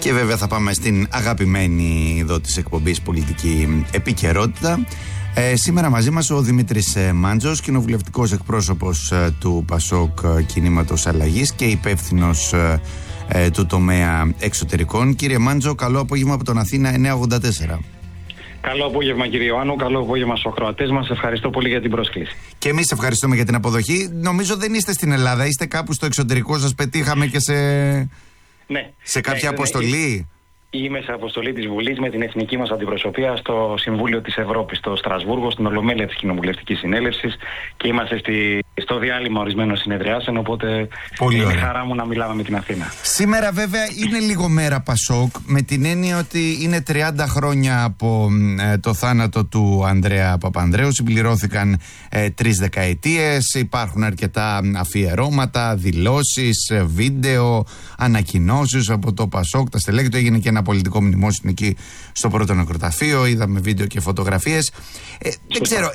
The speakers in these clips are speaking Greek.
Και βέβαια θα πάμε στην αγαπημένη εδώ της εκπομπής πολιτική επικαιρότητα. Σήμερα μαζί μας ο Δημήτρης Μάντζος, κοινοβουλευτικός εκπρόσωπος του ΠΑΣΟΚ Κινήματος Αλλαγής και υπεύθυνος του τομέα εξωτερικών. Κύριε Μάντζο, καλό απόγευμα από τον Αθήνα 984. Καλό απόγευμα κύριε Ιωάννου, καλό απόγευμα στους ακροατές μας. Ευχαριστώ πολύ για την πρόσκληση. Και εμείς ευχαριστούμε για την αποδοχή. Νομίζω δεν είστε στην Ελλάδα, είστε κάπου στο εξωτερικό, σας πετύχαμε και σε κάποια αποστολή. Είμαι σε αποστολή της Βουλής με την εθνική μας αντιπροσωπεία στο Συμβούλιο της Ευρώπης, στο Στρασβούργο, στην Ολομέλεια της Κοινοβουλευτικής Συνέλευσης, και είμαστε στο διάλειμμα ορισμένων συνεδριάσεων, οπότε είναι χαρά μου να μιλάμε με την Αθήνα. Σήμερα βέβαια είναι λίγο μέρα ΠΑΣΟΚ, με την έννοια ότι είναι 30 χρόνια από το θάνατο του Ανδρέα Παπανδρέου, συμπληρώθηκαν 3 δεκαετίες, υπάρχουν αρκετά αφιερώματα, δηλώσεις, βίντεο, ανακοινώσεις από το ΠΑΣΟΚ, τα στελέχη του. Έγινε και ένα πολιτικό μνημόσυνο εκεί στο πρώτο νεκροταφείο, είδαμε βίντεο και φωτογραφίες. Δεν ξέρω,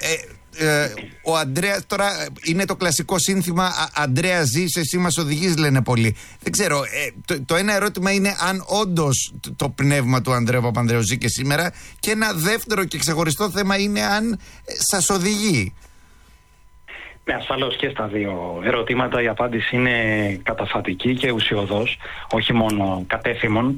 ο Ανδρέας τώρα είναι το κλασικό σύνθημα «Ανδρέα ζεις, εσύ μας οδηγείς», λένε πολλοί. Δεν ξέρω, το ένα ερώτημα είναι αν όντως το πνεύμα του Ανδρέα Παπανδρέου ζει και σήμερα, και ένα δεύτερο και ξεχωριστό θέμα είναι αν σας οδηγεί. Ναι, ασφαλώς και στα δύο ερωτήματα η απάντηση είναι καταφατική και ουσιωδός, όχι μόνο κατέθυμον.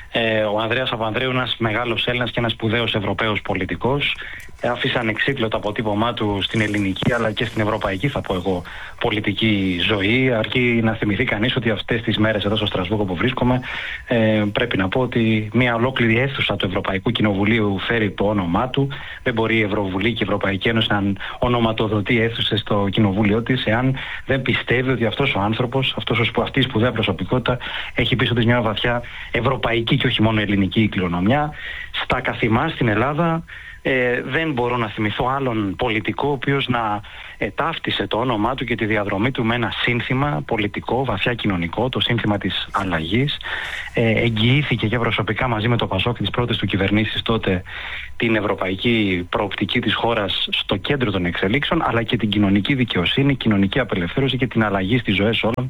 Ο Ανδρέας Παπανδρέου, ένας μεγάλος Έλληνας και ένας σπουδαίος Ευρωπαίος πολιτικός, άφησε ανεξίτηλο το αποτύπωμά του στην ελληνική αλλά και στην ευρωπαϊκή, θα πω εγώ, πολιτική ζωή. Αρκεί να θυμηθεί κανείς ότι αυτές τις μέρες εδώ στο Στρασβούργο που βρίσκομαι, πρέπει να πω ότι μια ολόκληρη αίθουσα του Ευρωπαϊκού Κοινοβουλίου φέρει το όνομά του. Δεν μπορεί η Ευρωβουλή και η Ευρωπαϊκή Ένωση να ονοματοδοτεί αίθουσες στο κοινοβούλιο της, εάν δεν πιστεύει ότι αυτός ο άνθρωπος, αυτή η σπουδαία προσωπικότητα, έχει πίσω της μια βαθιά ευρωπαϊκή και όχι μόνο ελληνική κληρονομιά. Στα καθημά στην Ελλάδα δεν μπορώ να θυμηθώ άλλον πολιτικό ο οποίος να ταύτισε το όνομά του και τη διαδρομή του με ένα σύνθημα πολιτικό, βαθιά κοινωνικό, το σύνθημα της αλλαγής. Εγγυήθηκε και προσωπικά μαζί με το ΠΑΣΟΚ και τις πρώτες του κυβερνήσεις τότε την ευρωπαϊκή προοπτική της χώρας στο κέντρο των εξελίξεων, αλλά και την κοινωνική δικαιοσύνη, κοινωνική απελευθέρωση και την αλλαγή στις ζωές όλων,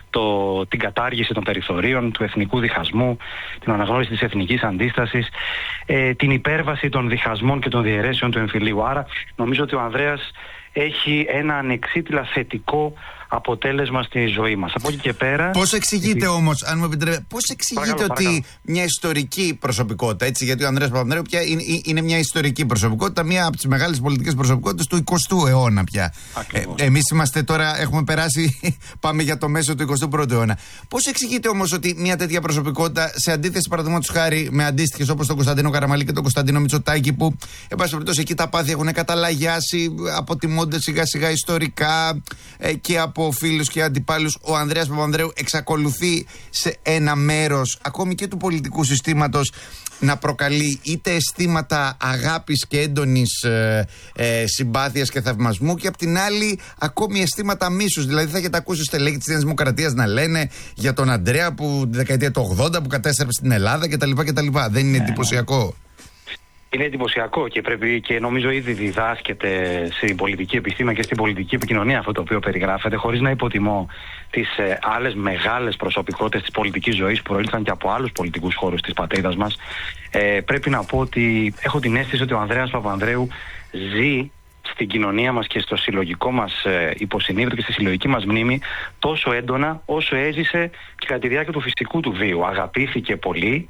την κατάργηση των περιθωρίων, του εθνικού διχασμού, την αναγνώριση της εθνικής αντίστασης, την υπέρβαση των διχασμών και των διαιρέσεων του εμφυλίου. Άρα νομίζω ότι ο Ανδρέας έχει ένα ανεξίτηλα θετικό αποτέλεσμα στη ζωή μας. Από εκεί και πέρα... Πώς εξηγείτε όμως, αν μου επιτρέπετε, πώς εξηγείτε ότι μια ιστορική προσωπικότητα, έτσι, γιατί ο Ανδρέας Παπανδρέου πια είναι μια ιστορική προσωπικότητα, μια από τις μεγάλες πολιτικές προσωπικότητες του 20ου αιώνα πια. Εμείς είμαστε τώρα, έχουμε περάσει, πάμε για το μέσο του 21ου αιώνα. Πώς εξηγείτε όμως ότι μια τέτοια προσωπικότητα, σε αντίθεση παραδείγματος χάρη με αντίστοιχες όπως τον Κωνσταντίνο Καραμανλή και τον Κωνσταντίνο Μητσοτάκη, που εν πάση περιπτώσει εκεί τα πάθη έχουν καταλαγιάσει, αποτιμώνται σιγά σιγά ιστορικά και από φίλους και αντιπάλους, ο Ανδρέας Παπανδρέου εξακολουθεί σε ένα μέρος ακόμη και του πολιτικού συστήματος να προκαλεί είτε αισθήματα αγάπης και έντονης συμπάθειας και θαυμασμού, και απ' την άλλη ακόμη αισθήματα μίσους. Δηλαδή θα έχετε ακούσει στελέχη της Νέας Δημοκρατίας να λένε για τον Ανδρέα που τη δεκαετία του 80 που κατέστρεψε στην Ελλάδα κτλ. Δεν είναι εντυπωσιακό? Είναι εντυπωσιακό και νομίζω ήδη διδάσκεται στην πολιτική επιστήμη και στην πολιτική επικοινωνία αυτό το οποίο περιγράφεται, χωρίς να υποτιμώ τις άλλες μεγάλες προσωπικότητες της πολιτικής ζωής που προήλθαν και από άλλους πολιτικούς χώρους της πατρίδας μας. Πρέπει να πω ότι έχω την αίσθηση ότι ο Ανδρέας Παπανδρέου ζει στην κοινωνία μας και στο συλλογικό μας υποσυνείδητο και στη συλλογική μας μνήμη τόσο έντονα όσο έζησε και κατά τη διάρκεια του φυσικού του βίου. Αγαπήθηκε πολύ,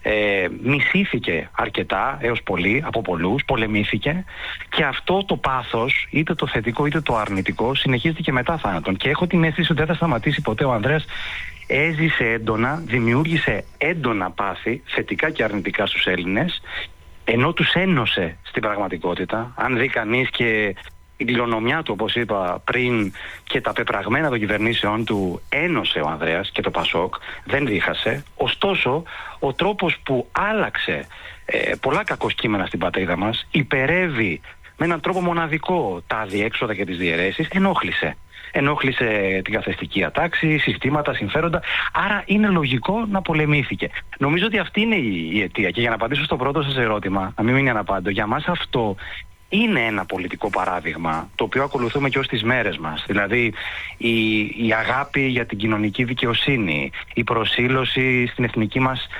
μισήθηκε αρκετά έως πολύ από πολλούς, πολεμήθηκε, και αυτό το πάθος, είτε το θετικό είτε το αρνητικό, συνεχίζεται και μετά θάνατον. Και έχω την αίσθηση ότι δεν θα σταματήσει ποτέ. Ο Ανδρέας έζησε έντονα, δημιούργησε έντονα πάθη, θετικά και αρνητικά στους Έλληνες, ενώ τους ένωσε στην πραγματικότητα. Αν δει κανείς και η κληρονομιά του, όπως είπα πριν, και τα πεπραγμένα των κυβερνήσεών του, ένωσε ο Ανδρέας και το ΠΑΣΟΚ, δεν δίχασε. Ωστόσο, ο τρόπος που άλλαξε πολλά κακοσκήμενα στην πατρίδα μας, υπερεύει με έναν τρόπο μοναδικό τα αδιέξοδα και τις διαιρέσεις, ενόχλησε την καθεστική ατάξη, συστήματα, συμφέροντα. Άρα είναι λογικό να πολεμήθηκε. Νομίζω ότι αυτή είναι η αιτία. Και για να απαντήσω στο πρώτο σας ερώτημα, να μην μείνει αναπάντητο, για μας αυτό είναι ένα πολιτικό παράδειγμα το οποίο ακολουθούμε και ως τις μέρες μας. Δηλαδή η αγάπη για την κοινωνική δικαιοσύνη, η προσήλωση στην εθνική μας αξιοπρέπεια,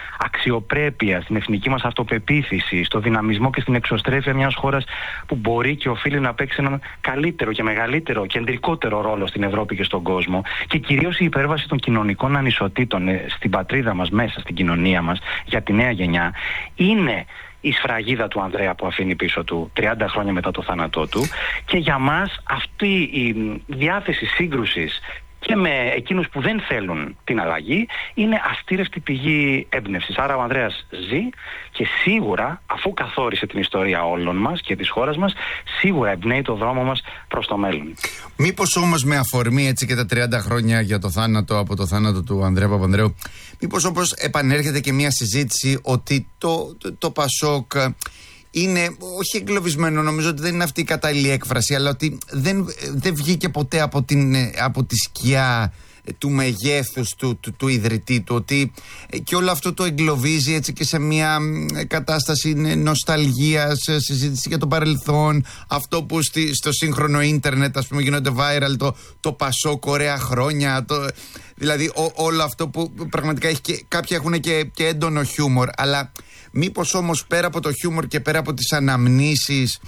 αξιοπρέπεια, στην εθνική μας αυτοπεποίθηση, στο δυναμισμό και στην εξωστρέφεια μιας χώρας που μπορεί και οφείλει να παίξει έναν καλύτερο και μεγαλύτερο, κεντρικότερο ρόλο στην Ευρώπη και στον κόσμο, και κυρίως η υπέρβαση των κοινωνικών ανισοτήτων στην πατρίδα μας, μέσα στην κοινωνία μας, για τη νέα γενιά, είναι η σφραγίδα του Ανδρέα που αφήνει πίσω του 30 χρόνια μετά το θάνατό του. Και για μας αυτή η διάθεση σύγκρουσης και με εκείνους που δεν θέλουν την αλλαγή είναι αστήρευτη πηγή έμπνευσης. Άρα ο Ανδρέας ζει και σίγουρα, αφού καθόρισε την ιστορία όλων μας και της χώρας μας, σίγουρα εμπνέει το δρόμο μας προς το μέλλον. Μήπως όμως με αφορμή έτσι και τα 30 χρόνια για το θάνατο, από το θάνατο του Ανδρέα Παπανδρέου, μήπως όπως επανέρχεται και μια συζήτηση ότι το Πασόκ είναι, όχι εγκλωβισμένο, νομίζω ότι δεν είναι αυτή η κατάλληλη έκφραση, αλλά ότι δεν βγήκε ποτέ από τη σκιά του μεγέθους του ιδρυτή του, ότι και όλο αυτό το εγκλωβίζει έτσι και σε μια κατάσταση νοσταλγίας, συζήτηση για το παρελθόν, αυτό που στο σύγχρονο ίντερνετ ας πούμε γίνονται viral, το Πασόκ ωραία χρόνια, δηλαδή όλο αυτό που πραγματικά έχει κάποιοι έχουν και έντονο χιούμορ, αλλά μήπως όμως πέρα από το χιούμορ και πέρα από τις αναμνήσεις,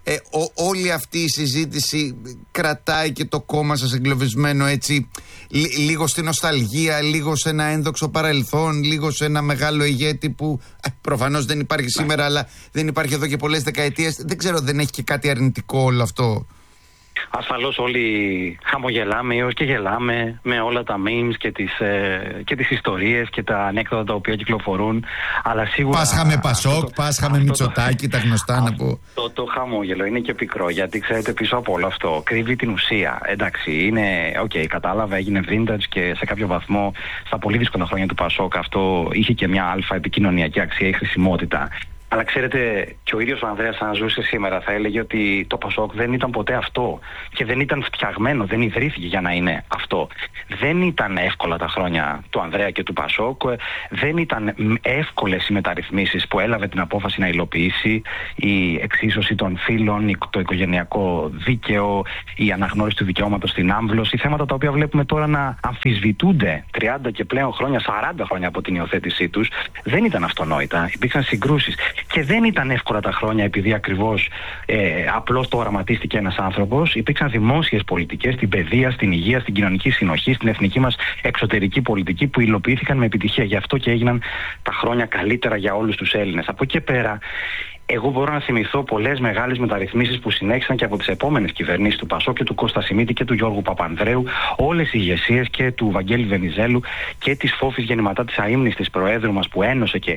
όλη αυτή η συζήτηση κρατάει και το κόμμα σας εγκλωβισμένο έτσι λίγο στη νοσταλγία, λίγο σε ένα ένδοξο παρελθόν, λίγο σε ένα μεγάλο ηγέτη που προφανώς δεν υπάρχει σήμερα, αλλά δεν υπάρχει εδώ και πολλές δεκαετίες. Δεν ξέρω, δεν έχει και κάτι αρνητικό όλο αυτό? Ασφαλώς όλοι χαμογελάμε έως και γελάμε με όλα τα memes και τις ιστορίες και τα ανέκδοτα τα οποία κυκλοφορούν, αλλά σίγουρα... Πάσχαμε Πασόκ, πάσχαμε Μητσοτάκη, τα γνωστά να πω. Το χαμόγελο είναι και πικρό, γιατί ξέρετε πίσω από όλο αυτό κρύβει την ουσία. Εντάξει, είναι, κατάλαβα, έγινε vintage και σε κάποιο βαθμό στα πολύ δύσκολα χρόνια του Πασόκ αυτό είχε και μια αλφα επικοινωνιακή αξία ή χρησιμότητα. Αλλά ξέρετε, και ο ίδιος ο Ανδρέας, αν ζούσε σήμερα, θα έλεγε ότι το Πασόκ δεν ήταν ποτέ αυτό και δεν ήταν φτιαγμένο, δεν ιδρύθηκε για να είναι αυτό. Δεν ήταν εύκολα τα χρόνια του Ανδρέα και του Πασόκ, δεν ήταν εύκολες οι μεταρρυθμίσεις που έλαβε την απόφαση να υλοποιήσει, η εξίσωση των φύλων, το οικογενειακό δίκαιο, η αναγνώριση του δικαιώματος στην άμβλωση, θέματα τα οποία βλέπουμε τώρα να αμφισβητούνται 30 και πλέον χρόνια, 40 χρόνια από την υιοθέτησή τους. Δεν ήταν αυτονόητα, υπήρξαν συγκρούσεις. Και δεν ήταν εύκολα τα χρόνια επειδή ακριβώς απλώς το οραματίστηκε ένας άνθρωπος. Υπήρξαν δημόσιες πολιτικές στην παιδεία, στην υγεία, στην κοινωνική συνοχή, στην εθνική μας εξωτερική πολιτική που υλοποιήθηκαν με επιτυχία. Γι' αυτό και έγιναν τα χρόνια καλύτερα για όλους τους Έλληνες. Από εκεί πέρα, εγώ μπορώ να θυμηθώ πολλές μεγάλες μεταρρυθμίσεις που συνέχισαν και από τις επόμενες κυβερνήσεις του Πασόκ και του Κώστα Σιμίτη και του Γιώργου Παπανδρέου, όλες οι ηγεσίες και του Βαγγέλη Βενιζέλου και της Φόφης Γεννηματά, της αείμνηστης προέδρου μας, που ένωσε και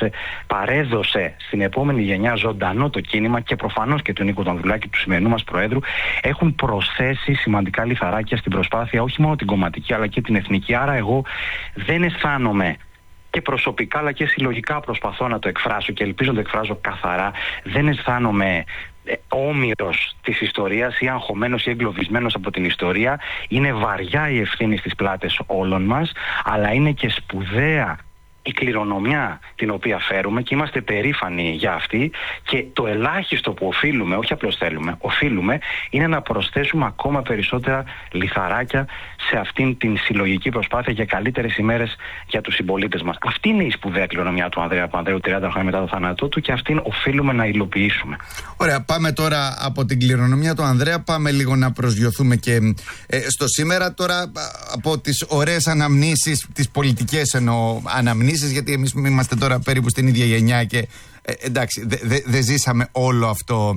παρέδωσε στην επόμενη γενιά ζωντανό το κίνημα, και προφανώς και του Νίκου Τονδουλάκη, του σημερινού μας προέδρου, έχουν προσθέσει σημαντικά λιθαράκια στην προσπάθεια, όχι μόνο την κομματική αλλά και την εθνική. Άρα εγώ δεν αισθάνομαι, και προσωπικά αλλά και συλλογικά προσπαθώ να το εκφράσω και ελπίζω να το εκφράζω καθαρά, δεν αισθάνομαι όμηρος της ιστορίας ή αγχωμένος ή εγκλωβισμένος από την ιστορία. Είναι βαριά η ευθύνη στις πλάτες όλων μας, αλλά είναι και σπουδαία η κληρονομιά την οποία φέρουμε και είμαστε περήφανοι για αυτή, και το ελάχιστο που οφείλουμε, όχι απλώς θέλουμε, οφείλουμε, είναι να προσθέσουμε ακόμα περισσότερα λιθαράκια σε αυτήν την συλλογική προσπάθεια για καλύτερες ημέρες για τους συμπολίτες μας. Αυτή είναι η σπουδαία κληρονομιά του Ανδρέα Παπανδρέου 30 χρόνια μετά το θάνατό του, και αυτήν οφείλουμε να υλοποιήσουμε. Ωραία, πάμε τώρα από την κληρονομιά του Ανδρέα, πάμε λίγο να προσγειωθούμε και στο σήμερα. Τώρα από τις ωραίες αναμνήσεις, τις πολιτικές εννοώ αναμνήσεις, γιατί εμείς είμαστε τώρα περίπου στην ίδια γενιά και εντάξει, δεν ζήσαμε όλο αυτό,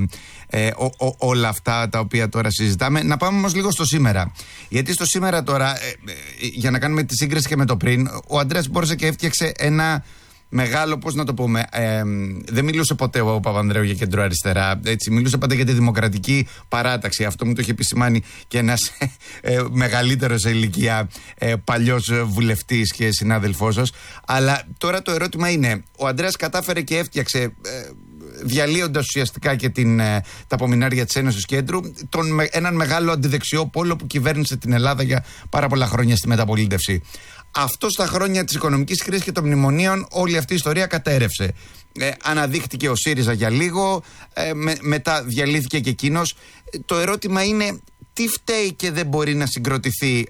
όλα αυτά τα οποία τώρα συζητάμε. Να πάμε όμως λίγο στο σήμερα. Γιατί στο σήμερα τώρα, για να κάνουμε τη σύγκριση και με το πριν, ο Ανδρέας μπόρεσε και έφτιαξε ένα μεγάλο, πώς να το πούμε, δεν μιλούσε ποτέ ο Παπανδρέου για κεντροαριστερά, έτσι, μιλούσε πάντα για τη Δημοκρατική Παράταξη. Αυτό μου το είχε επισημάνει και ένας μεγαλύτερος σε ηλικία παλιός βουλευτής και συνάδελφός σας. Αλλά τώρα το ερώτημα είναι, ο Ανδρέας κατάφερε και έφτιαξε, διαλύοντας ουσιαστικά και τα απομεινάρια της Ένωσης Κέντρου, έναν μεγάλο αντιδεξιό πόλο που κυβέρνησε την Ελλάδα για πάρα πολλά χρόνια στη μεταπολίτευση. Αυτό στα χρόνια της οικονομικής κρίσης και των μνημονίων, όλη αυτή η ιστορία κατέρευσε. Αναδείχτηκε ο ΣΥΡΙΖΑ για λίγο, μετά διαλύθηκε και εκείνος. Το ερώτημα είναι, Τι φταίει και δεν μπορεί να συγκροτηθεί,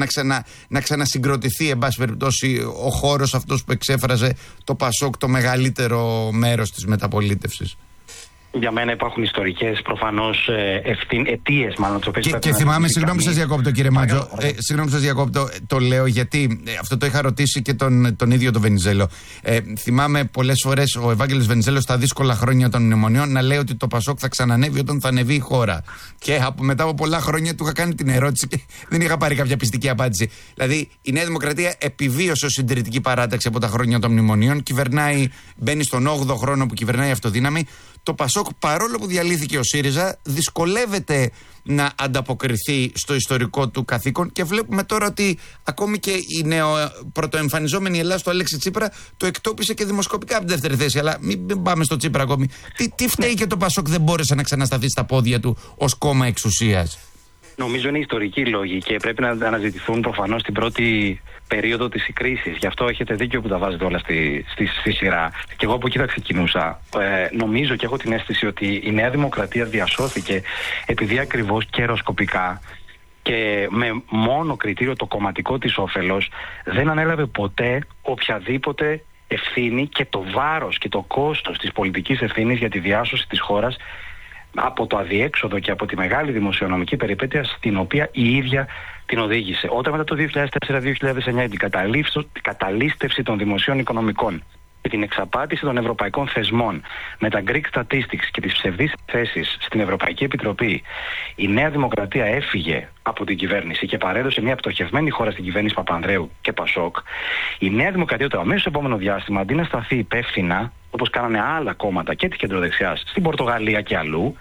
να ξανασυγκροτηθεί, εν πάση περιπτώσει, ο χώρος αυτός που εξέφραζε το Πασόκ, το μεγαλύτερο μέρος της μεταπολίτευσης? Για μένα υπάρχουν ιστορικές προφανώς αιτίες, μάλλον. Και θυμάμαι, συγγνώμη που σας διακόπτω, κύριε Μάτζο. Συγγνώμη που σας διακόπτω, το λέω γιατί αυτό το είχα ρωτήσει και τον ίδιο τον Βενιζέλο. Θυμάμαι πολλές φορές ο Ευάγγελος Βενιζέλος στα δύσκολα χρόνια των μνημονίων να λέει ότι το Πασόκ θα ξανανεύει όταν θα ανεβεί η χώρα. Και μετά από πολλά χρόνια του είχα κάνει την ερώτηση και δεν είχα πάρει κάποια πιστική απάντηση. Δηλαδή, η Νέα Δημοκρατία επιβίωσε ως συντηρητική παράταξη από τα χρόνια των μνημονίων, μπαίνει στον 8ο χρόνο που κυβερνάει η αυτοδύναμη. Το Πασόκ, παρόλο που διαλύθηκε ο ΣΥΡΙΖΑ, δυσκολεύεται να ανταποκριθεί στο ιστορικό του καθήκον και βλέπουμε τώρα ότι ακόμη και η πρωτοεμφανιζόμενη Ελλάδα του Αλέξη Τσίπρα το εκτόπισε και δημοσκοπικά από τη δεύτερη θέση. Αλλά μην πάμε στο Τσίπρα ακόμη. Τι φταίει και το Πασόκ δεν μπόρεσε να ξανασταθεί στα πόδια του ως κόμμα εξουσίας? Νομίζω είναι ιστορικοί λόγοι και πρέπει να αναζητηθούν προφανώς στην πρώτη περίοδο της κρίσης. Γι' αυτό έχετε δίκιο που τα βάζετε όλα στη σειρά. Και εγώ από εκεί θα ξεκινούσα. Νομίζω και έχω την αίσθηση ότι η Νέα Δημοκρατία διασώθηκε επειδή ακριβώς καιροσκοπικά και με μόνο κριτήριο το κομματικό της όφελος δεν ανέλαβε ποτέ οποιαδήποτε ευθύνη και το βάρος και το κόστος της πολιτικής ευθύνης για τη διάσωση της χώρας από το αδιέξοδο και από τη μεγάλη δημοσιονομική περιπέτεια στην οποία η ίδια την οδήγησε. Όταν μετά το 2004-2009 την καταλήστευση των δημοσίων οικονομικών και την εξαπάτηση των ευρωπαϊκών θεσμών με τα Greek Statistics και τις ψευδείς θέσεις στην Ευρωπαϊκή Επιτροπή, η Νέα Δημοκρατία έφυγε από την κυβέρνηση και παρέδωσε μια πτωχευμένη χώρα στην κυβέρνηση Παπανδρέου και Πασόκ. Η Νέα Δημοκρατία το αμέσως επόμενο διάστημα, αντί να σταθεί υπεύθυνα, όπως κάνανε άλλα κόμματα και της κεντροδεξιάς στην Πορτογαλία και αλλού,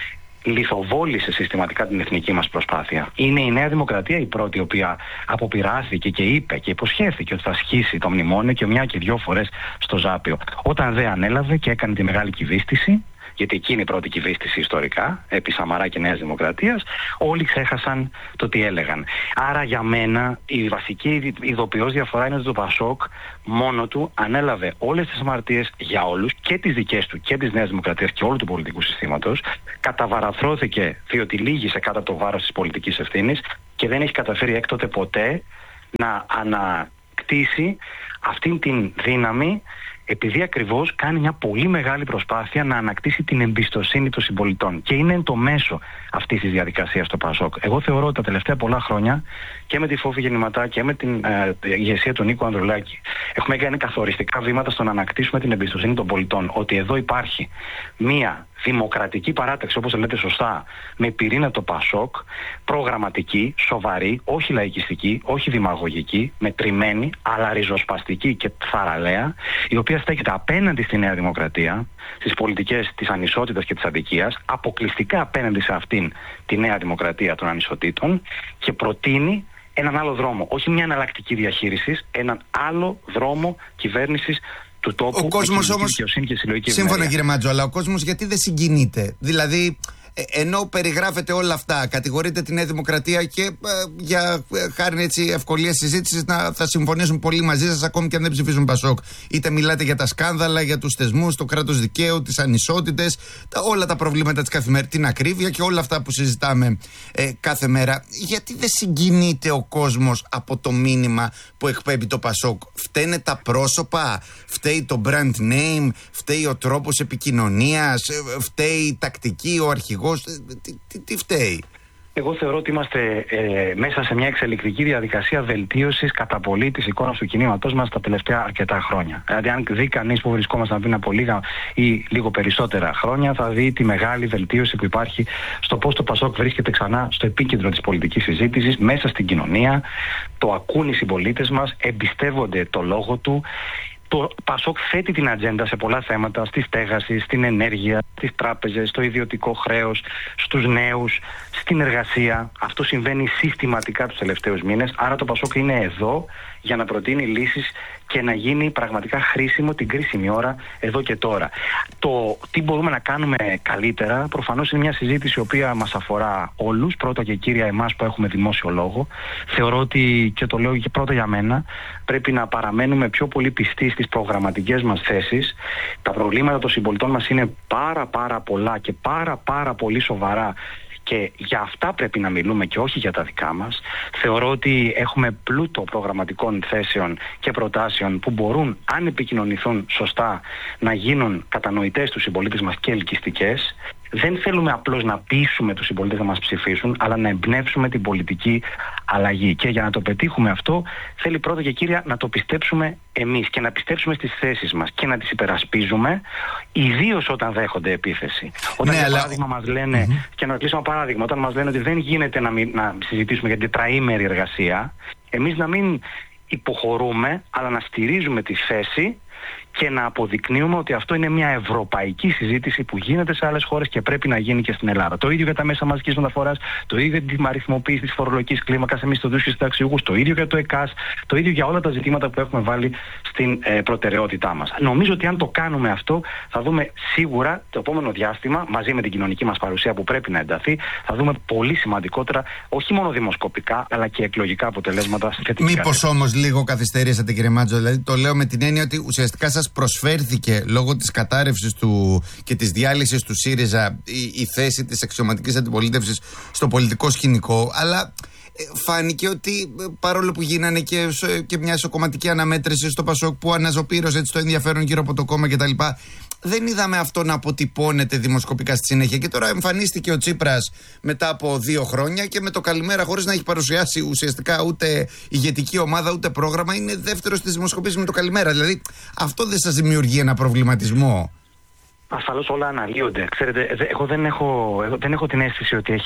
λιθοβόλησε συστηματικά την εθνική μας προσπάθεια. Είναι η Νέα Δημοκρατία η πρώτη η οποία αποπειράθηκε και είπε και υποσχέθηκε ότι θα σχίσει το μνημόνιο και μια και δυο φορές στο Ζάπιο. Όταν δεν ανέλαβε και έκανε τη μεγάλη κυβίστηση, γιατί εκείνη η πρώτη κυβίστηση ιστορικά, επί Σαμαρά και Νέας Δημοκρατίας, όλοι ξέχασαν το τι έλεγαν. Άρα για μένα η βασική ειδοποιώς διαφορά είναι ότι το Πασόκ μόνο του ανέλαβε όλες τις αμαρτίες για όλους, και τις δικές του και της Νέας Δημοκρατίας και όλου του πολιτικού συστήματος, καταβαραθρώθηκε διότι λύγησε κάτω από το βάρος της πολιτικής ευθύνης και δεν έχει καταφέρει έκτοτε ποτέ να ανακτήσει αυτήν την δύναμη, επειδή ακριβώς κάνει μια πολύ μεγάλη προσπάθεια να ανακτήσει την εμπιστοσύνη των συμπολιτών. Και είναι το μέσο αυτής της διαδικασίας το Πασόκ. Εγώ θεωρώ ότι τα τελευταία πολλά χρόνια και με τη Φόβη Γεννηματά και με την ηγεσία του Νίκου Ανδρουλάκη έχουμε κάνει καθοριστικά βήματα στο να ανακτήσουμε την εμπιστοσύνη των πολιτών. Ότι εδώ υπάρχει μια δημοκρατική παράταξη, όπως λέτε σωστά, με πυρήνα το Πασόκ, προγραμματική, σοβαρή, όχι λαϊκιστική, όχι δημαγωγική, μετρημένη, αλλά ριζοσπαστική και θαραλέα, η οποία στέκεται απέναντι στη Νέα Δημοκρατία, στις πολιτικές της ανισότητας και της αδικίας, αποκλειστικά απέναντι σε αυτήν τη Νέα Δημοκρατία των ανισοτήτων, και προτείνει έναν άλλο δρόμο, όχι μια εναλλακτική διαχείριση, έναν άλλο δρόμο κυβέρνησης του τόπου. Ο κόσμος όμως, σύμφωνα κύριε Μάτζο, αλλά ο κόσμος γιατί δεν συγκινείται? Δηλαδή, ενώ περιγράφεται όλα αυτά, κατηγορείται τη Νέα Δημοκρατία και για χάρη έτσι ευκολία συζήτησης θα συμφωνήσουν πολύ μαζί σας, ακόμη και αν δεν ψηφίζουν Πασόκ. Είτε μιλάτε για τα σκάνδαλα, για τους θεσμούς, το κράτος δικαίου, τις ανισότητες, όλα τα προβλήματα της καθημερινής, την ακρίβεια και όλα αυτά που συζητάμε κάθε μέρα. Γιατί δεν συγκινείται ο κόσμος από το μήνυμα που εκπέμπει το Πασόκ? Φταίνε τα πρόσωπα, φταίει το brand name, φταίει ο τρόπος επικοινωνίας, φταίει η τακτική, ο αρχηγός? Τι φταίει? Εγώ θεωρώ ότι είμαστε μέσα σε μια εξελικτική διαδικασία βελτίωσης κατά πολύ της εικόνας του κινήματός μας τα τελευταία αρκετά χρόνια. Δηλαδή, αν δει κανείς που βρισκόμασταν πριν από λίγα ή λίγο περισσότερα χρόνια, θα δει τη μεγάλη βελτίωση που υπάρχει στο πώς το Πασόκ βρίσκεται ξανά στο επίκεντρο της πολιτικής συζήτησης, μέσα στην κοινωνία. Το ακούν οι συμπολίτες μας, εμπιστεύονται το λόγο του. Το Πασόκ θέτει την ατζέντα σε πολλά θέματα, στη στέγαση, στην ενέργεια, στις τράπεζες, στο ιδιωτικό χρέος, στους νέους, στην εργασία. Αυτό συμβαίνει συστηματικά τους τελευταίους μήνες. Άρα το Πασόκ είναι εδώ για να προτείνει λύσεις και να γίνει πραγματικά χρήσιμο την κρίσιμη ώρα εδώ και τώρα. Το τι μπορούμε να κάνουμε καλύτερα, προφανώς είναι μια συζήτηση η οποία μας αφορά όλους, πρώτα και κύρια εμάς που έχουμε δημόσιο λόγο. Θεωρώ ότι, και το λέω και πρώτα για μένα, πρέπει να παραμένουμε πιο πολύ πιστοί στις προγραμματικές μας θέσεις. Τα προβλήματα των συμπολιτών μας είναι πάρα πολλά και πάρα πολύ σοβαρά. και για αυτά πρέπει να μιλούμε και όχι για τα δικά μας. Θεωρώ ότι έχουμε πλούτο προγραμματικών θέσεων και προτάσεων που μπορούν, αν επικοινωνηθούν σωστά, να γίνουν κατανοητές στους συμπολίτες μας και ελκυστικές. Δεν θέλουμε απλώς να πείσουμε τους συμπολίτες να μας ψηφίσουν, αλλά να εμπνεύσουμε την πολιτική αλλαγή. Και για να το πετύχουμε αυτό, θέλει πρώτα και κύρια να το πιστέψουμε εμείς και να πιστέψουμε στις θέσεις μας και να τις υπερασπίζουμε, ιδίως όταν δέχονται επίθεση. Όταν, για παράδειγμα, μας λένε, και να κλείσω ένα παράδειγμα, όταν μας λένε ότι δεν γίνεται να συζητήσουμε για την τετραήμερη εργασία, εμείς να μην υποχωρούμε, αλλά να στηρίζουμε τη θέση και να αποδεικνύουμε ότι αυτό είναι μια ευρωπαϊκή συζήτηση που γίνεται σε άλλες χώρες και πρέπει να γίνει και στην Ελλάδα. Το ίδιο για τα μέσα μαζικής μεταφοράς, το ίδιο για την αριθμοποίηση της φορολογικής κλίμακας εμείς στους συνταξιούχους, το ίδιο για το ΕΚΑΣ, το ίδιο για όλα τα ζητήματα που έχουμε βάλει στην προτεραιότητά μας. Νομίζω ότι αν το κάνουμε αυτό, θα δούμε σίγουρα το επόμενο διάστημα, μαζί με την κοινωνική μας παρουσία που πρέπει να ενταθεί, θα δούμε πολύ σημαντικότερα, όχι μόνο δημοσκοπικά, αλλά και εκλογικά αποτελέσματα στη θετική. Μήπως όμως λίγο καθυστερήσατε, κύριε Μάτζο? Δηλαδή, το λέω με την έννοια ότι ουσιαστικά σας προσφέρθηκε λόγω της κατάρρευσης του και της διάλυσης του ΣΥΡΙΖΑ η θέση της αξιωματικής αντιπολίτευσης στο πολιτικό σκηνικό, αλλά φάνηκε ότι παρόλο που γίνανε και μια ισοκομματική αναμέτρηση στο ΠΑΣΟΚ που αναζωπήρωσε το ενδιαφέρον γύρω από το κόμμα κτλ., δεν είδαμε αυτό να αποτυπώνεται δημοσκοπικά στη συνέχεια. Και τώρα εμφανίστηκε ο Τσίπρας μετά από 2 χρόνια και με το καλημέρα, χωρίς να έχει παρουσιάσει ουσιαστικά ούτε ηγετική ομάδα ούτε πρόγραμμα, είναι δεύτερος στις δημοσκοπήσεις με το καλημέρα. Δηλαδή, αυτό δεν σας δημιουργεί ένα προβληματισμό? Ασφαλώς όλα αναλύονται. Ξέρετε, εγώ δεν έχω την αίσθηση ότι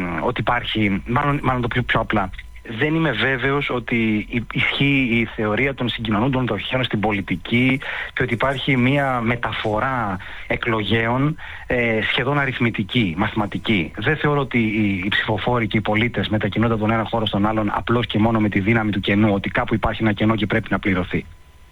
υπάρχει, μάλλον το πιο απλά. Δεν είμαι βέβαιος ότι ισχύει η θεωρία των συγκοινωνούντων δοχείων στην πολιτική και ότι υπάρχει μια μεταφορά εκλογέων σχεδόν αριθμητική, μαθηματική. Δεν θεωρώ ότι οι ψηφοφόροι και οι πολίτες μετακινούνται από τον ένα χώρο στον άλλον απλώς και μόνο με τη δύναμη του κενού, ότι κάπου υπάρχει ένα κενό και πρέπει να πληρωθεί.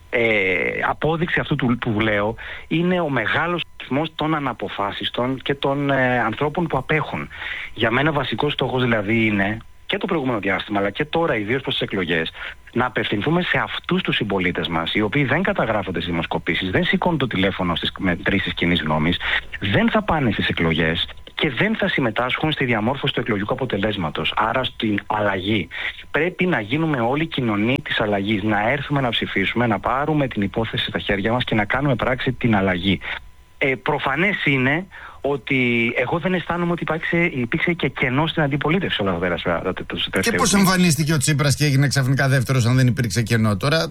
Απόδειξη αυτού που λέω είναι ο μεγάλος αριθμός των αναποφάσιστων και των ανθρώπων που απέχουν. Για μένα βασικός στόχος δηλαδή είναι, και το προηγούμενο διάστημα, αλλά και τώρα, ιδίως προς τις εκλογές, να απευθυνθούμε σε αυτούς τους συμπολίτες μας, οι οποίοι δεν καταγράφονται στις δημοσκοπήσεις, δεν σηκώνουν το τηλέφωνο στις μετρήσεις κοινής γνώμης, δεν θα πάνε στις εκλογές και δεν θα συμμετάσχουν στη διαμόρφωση του εκλογικού αποτελέσματος. Άρα στην αλλαγή. Πρέπει να γίνουμε όλοι κοινωνοί της αλλαγής, να έρθουμε να ψηφίσουμε, να πάρουμε την υπόθεση στα χέρια μας και να κάνουμε πράξη την αλλαγή. Προφανές είναι ότι εγώ δεν αισθάνομαι ότι υπήρξε και κενό στην αντιπολίτευση όλα αυτά. Και πώς εμφανίστηκε ο Τσίπρας και έγινε ξαφνικά δεύτερος, αν δεν υπήρξε κενό τώρα?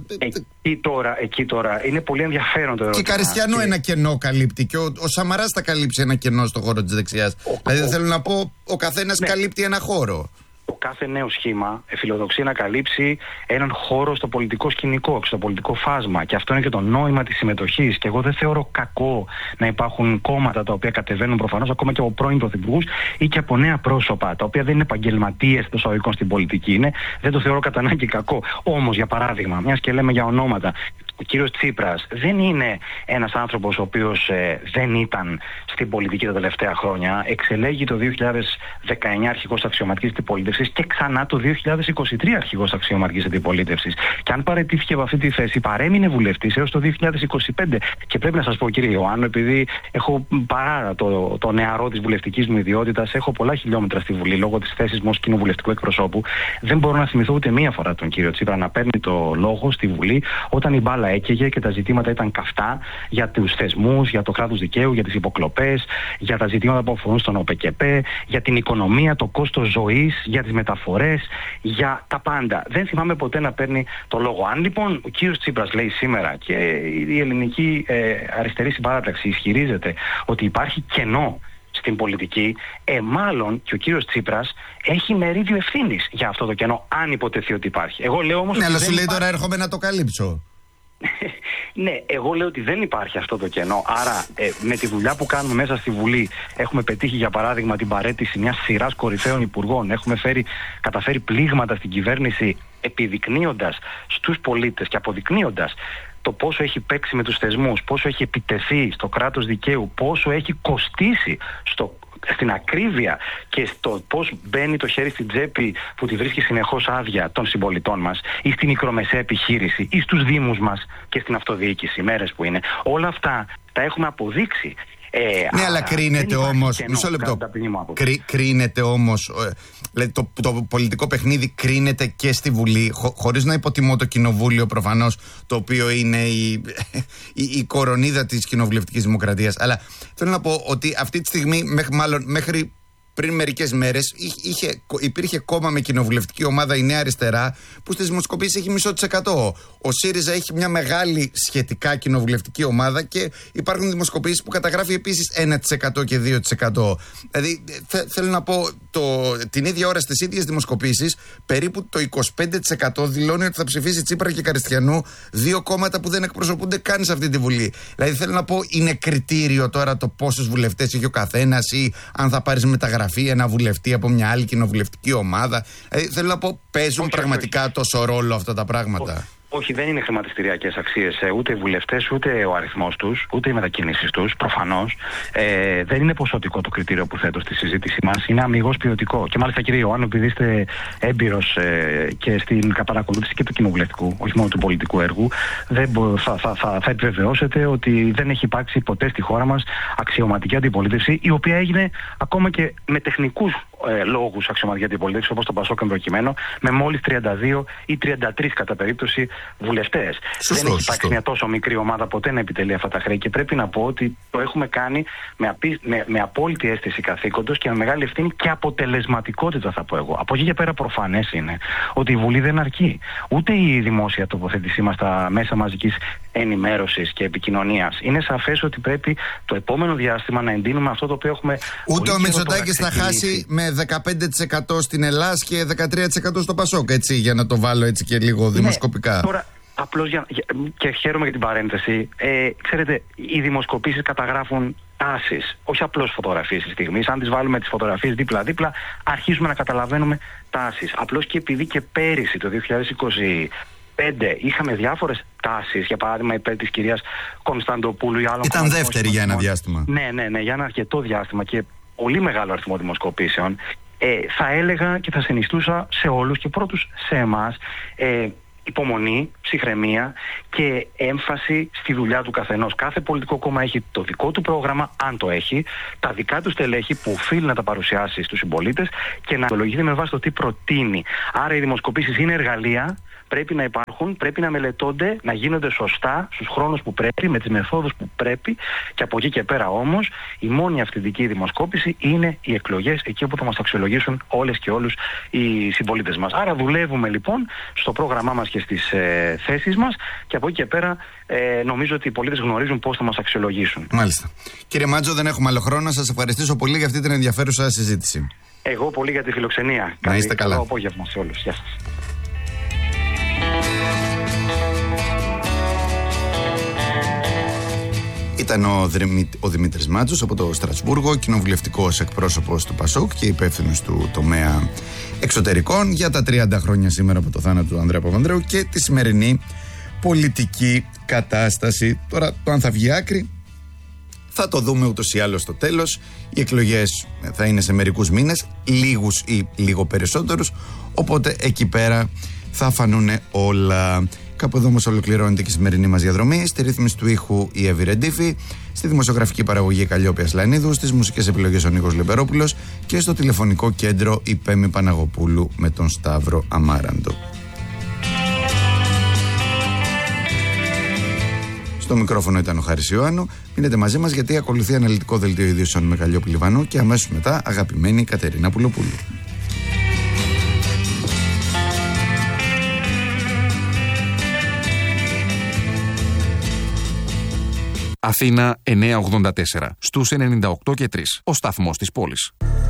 Εκεί τώρα είναι πολύ ενδιαφέρον το ερώτημα. Και Καριστιανό ένα κενό καλύπτει και ο Σαμαράς θα καλύψει ένα κενό στον χώρο της δεξιάς. Δηλαδή θέλω να πω, ο καθένας καλύπτει ένα χώρο. Κάθε νέο σχήμα φιλοδοξεί να καλύψει έναν χώρο στο πολιτικό σκηνικό, στο πολιτικό φάσμα. Και αυτό είναι και το νόημα της συμμετοχής. Και εγώ δεν θεωρώ κακό να υπάρχουν κόμματα τα οποία κατεβαίνουν προφανώς ακόμα και από πρώην πρωθυπουργούς ή και από νέα πρόσωπα, τα οποία δεν είναι επαγγελματίες των εισαγωγικών στην πολιτική. Δεν το θεωρώ κατά ανάγκη κακό. Όμως, για παράδειγμα, μιας και λέμε για ονόματα, ο κύριος Τσίπρας δεν είναι ένας άνθρωπος ο οποίος δεν ήταν στην πολιτική τα τελευταία χρόνια. Εξελέγει το 2019 αρχηγός αξιωματικής αντιπολίτευσης και ξανά το 2023 αρχηγός αξιωματικής αντιπολίτευσης. Και αν παραιτήθηκε από αυτή τη θέση, παρέμεινε βουλευτής έως το 2025. Και πρέπει να σας πω, κύριε Ιωάννου, επειδή έχω παρά το νεαρό της βουλευτικής μου ιδιότητας, έχω πολλά χιλιόμετρα στη Βουλή λόγω της θέσης μου ως κοινοβουλευτικού εκπροσώπου, δεν μπορώ να θυμηθώ ούτε μία φορά τον κύριο Τσίπρα να παίρνει το λόγο στη Βουλή όταν η μπάλα έκαιγε και τα ζητήματα ήταν καυτά για τους θεσμούς, για το κράτος δικαίου, για τις υποκλοπές, για τα ζητήματα που αφορούν στον ΟΠΕΚΕΠΕ, για την οικονομία, το κόστος ζωής, για τις μεταφορές, για τα πάντα. Δεν θυμάμαι ποτέ να παίρνει το λόγο. Αν λοιπόν ο κύριος Τσίπρας λέει σήμερα και η ελληνική αριστερή συμπαράταξη ισχυρίζεται ότι υπάρχει κενό στην πολιτική, μάλλον και ο κύριος Τσίπρας έχει μερίδιο ευθύνης για αυτό το κενό, αν υποτεθεί ότι υπάρχει. Εγώ λέω όμως. Ναι, αλλά σου λέει τώρα έρχομαι να το καλύψω. Ναι, εγώ λέω ότι δεν υπάρχει αυτό το κενό. Άρα, με τη δουλειά που κάνουμε μέσα στη Βουλή, έχουμε πετύχει για παράδειγμα την παραίτηση μιας σειράς κορυφαίων υπουργών. Έχουμε καταφέρει πλήγματα στην κυβέρνηση, επιδεικνύοντας στους πολίτες και αποδεικνύοντας το πόσο έχει παίξει με τους θεσμούς, πόσο έχει επιτεθεί στο κράτος δικαίου, πόσο έχει κοστίσει στην ακρίβεια και στο πώς μπαίνει το χέρι στην τσέπη που τη βρίσκει συνεχώς άδεια των συμπολιτών μας ή στη μικρομεσαία επιχείρηση ή στους δήμους μας και στην αυτοδιοίκηση, μέρες που είναι. Όλα αυτά τα έχουμε αποδείξει. Ναι, αλλά κρίνεται όμως. Μισό λεπτό. Κρίνεται όμως. Το πολιτικό παιχνίδι κρίνεται και στη Βουλή, χωρίς να υποτιμώ το Κοινοβούλιο προφανώς, το οποίο είναι η κορονίδα της κοινοβουλευτικής δημοκρατίας. Αλλά θέλω να πω ότι αυτή τη στιγμή, μέχρι πριν μερικές μέρες, υπήρχε κόμμα με κοινοβουλευτική ομάδα, η Νέα Αριστερά, που στις δημοσκοπήσεις έχει 0,5%. Ο ΣΥΡΙΖΑ έχει μια μεγάλη σχετικά κοινοβουλευτική ομάδα και υπάρχουν δημοσκοπήσεις που καταγράφει επίσης 1% και 2%. Δηλαδή, θέλω να πω, την ίδια ώρα στις ίδιες δημοσκοπήσεις, περίπου το 25% δηλώνει ότι θα ψηφίσει Τσίπρα και Καριστιανού, δύο κόμματα που δεν εκπροσωπούνται καν σε αυτή τη Βουλή. Δηλαδή, θέλω να πω, είναι κριτήριο τώρα το πόσους βουλευτές έχει ο καθένας ή αν θα πάρεις μεταγραφή ένα βουλευτή από μια άλλη κοινοβουλευτική ομάδα. Θέλω να πω, παίζουν πραγματικά τόσο ρόλο αυτά τα πράγματα. Όχι, δεν είναι χρηματιστηριακές αξίες ούτε οι βουλευτές, ούτε ο αριθμός τους, ούτε οι μετακινήσεις τους, προφανώς. Δεν είναι ποσοτικό το κριτήριο που θέτω στη συζήτησή μας, είναι αμιγώς ποιοτικό. Και μάλιστα, κύριε Ιωάννου, επειδή είστε έμπειρος και στην παρακολούθηση και του κοινοβουλευτικού, όχι μόνο του πολιτικού έργου, θα επιβεβαιώσετε ότι δεν έχει υπάρξει ποτέ στη χώρα μας αξιωματική αντιπολίτευση, η οποία έγινε ακόμα και με τεχνικούς λόγους αξιωματική αντιπολίτευση, όπως το Πασόκ προκειμένου, με μόλις 32 ή 33 κατά περίπτωση βουλευτές. Δεν έχει υπάρξει μια τόσο μικρή ομάδα ποτέ να επιτελεί αυτά τα χρέη και πρέπει να πω ότι το έχουμε κάνει με απόλυτη αίσθηση καθήκοντος και με μεγάλη ευθύνη και αποτελεσματικότητα, θα πω εγώ. Από εκεί και πέρα, προφανές είναι ότι η Βουλή δεν αρκεί. Ούτε η δημόσια τοποθέτησή μας στα μέσα μαζικής ενημέρωσης και επικοινωνίας. Είναι σαφές ότι πρέπει το επόμενο διάστημα να εντείνουμε αυτό το οποίο έχουμε. Ούτε ο Μητσοτάκης θα χάσει με 15% στην Ελλάδα και 13% στο Πασόκ, έτσι, για να το βάλω έτσι και λίγο δημοσκοπικά. Τώρα, απλώς και χαίρομαι για την παρένθεση. Ξέρετε, οι δημοσκοπήσεις καταγράφουν τάσεις, όχι απλώς φωτογραφίες της στιγμής. Αν τις βάλουμε τις φωτογραφίες δίπλα-δίπλα, αρχίζουμε να καταλαβαίνουμε τάσεις. Απλώς και επειδή και πέρυσι, το 2025, είχαμε διάφορες τάσεις, για παράδειγμα υπέρ της κυρίας Κωνσταντοπούλου ή άλλων. Ήταν δεύτερη για ένα διάστημα. Ναι, για ένα αρκετό διάστημα και πολύ μεγάλο αριθμό δημοσκοπήσεων. Θα έλεγα και θα συνιστούσα σε όλους και πρώτους σε εμάς υπομονή, ψυχραιμία και έμφαση στη δουλειά του καθενός. Κάθε πολιτικό κόμμα έχει το δικό του πρόγραμμα, αν το έχει, τα δικά του στελέχη που οφείλει να τα παρουσιάσει στους συμπολίτες και να αξιολογείται με βάση το τι προτείνει. Άρα οι δημοσκοπήσεις είναι εργαλεία, πρέπει να υπάρχουν, πρέπει να μελετώνται, να γίνονται σωστά στους χρόνους που πρέπει, με τις μεθόδους που πρέπει, και από εκεί και πέρα όμως η μόνη αυθεντική δημοσκόπηση είναι οι εκλογές, εκεί όπου θα μας αξιολογήσουν όλες και όλους οι συμπολίτες μας. Άρα δουλεύουμε λοιπόν στο πρόγραμμά μας και στις θέσεις μας και από εκεί και πέρα νομίζω ότι οι πολίτες γνωρίζουν πώς θα μας αξιολογήσουν. Μάλιστα. Κύριε Μάτζο, δεν έχουμε άλλο χρόνο. Σας ευχαριστήσω πολύ για αυτή την ενδιαφέρουσα συζήτηση. Εγώ πολύ για τη φιλοξενία. Να είστε καλά. Καλό απόγευμα σε όλους. Γεια σας. Ήταν ο Δημήτρης Μάτζος από το Στρασβούργο, κοινοβουλευτικός εκπρόσωπος του Πασόκ και υπεύθυνος του τομέα εξωτερικών, για τα 30 χρόνια σήμερα από το θάνατο του Ανδρέα Παπανδρέου και τη σημερινή πολιτική κατάσταση. Τώρα, το αν θα βγει άκρη θα το δούμε ούτως ή άλλως στο τέλος. Οι εκλογές θα είναι σε μερικούς μήνες, λίγους ή λίγο περισσότερους, οπότε εκεί πέρα θα φανούν όλα. Κάπου εδώ όμως ολοκληρώνεται και η σημερινή μας διαδρομή. Στη ρύθμιση του ήχου η Εύη Ρεντίφη, στη δημοσιογραφική παραγωγή η Καλλιόπη Ασλανίδου, στις μουσικές επιλογές ο Νίκος Λεμπερόπουλος και στο τηλεφωνικό κέντρο η Πέμη Παναγοπούλου με τον Σταύρο Αμάραντο. Στο μικρόφωνο ήταν ο Χάρης Ιωάννου. Μείνετε μαζί μας γιατί ακολουθεί αναλυτικό δελτίο ειδήσεων με Καλλιόπη Λιβανού και αμέσως μετά αγαπημένη Κατερίνα Πουλοπούλου. Αθήνα 984, στους 98 και 3, ο σταθμός της πόλης.